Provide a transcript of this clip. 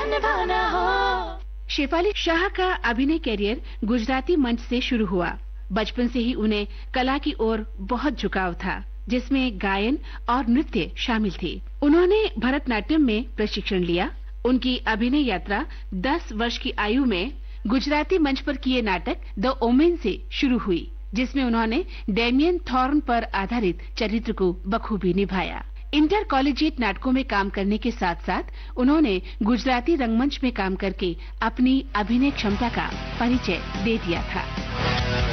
निभाना हो। शेफाली शाह का अभिनय कैरियर गुजराती मंच से शुरू हुआ। बचपन से ही उन्हें कला की ओर बहुत झुकाव था, जिसमें गायन और नृत्य शामिल थे। उन्होंने भरतनाट्यम में प्रशिक्षण लिया। उनकी अभिनय यात्रा 10 वर्ष की आयु में गुजराती मंच पर किए नाटक द ओमेन से शुरू हुई, जिसमें उन्होंने डेमियन थॉर्न पर आधारित चरित्र को बखूबी निभाया। इंटर कॉलेजिएट नाटकों में काम करने के साथ साथ उन्होंने गुजराती रंगमंच में काम करके अपनी अभिनय क्षमता का परिचय दे दिया था।